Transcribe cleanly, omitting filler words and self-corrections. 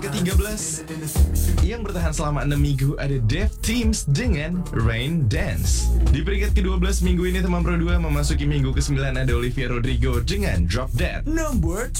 Ke-13 yang bertahan selama 6 minggu ada Dev Teams dengan Rain Dance. Di peringkat ke-12 minggu ini teman Pro 2 memasuki minggu ke-9 ada Olivia Rodrigo dengan Drop Dead. Number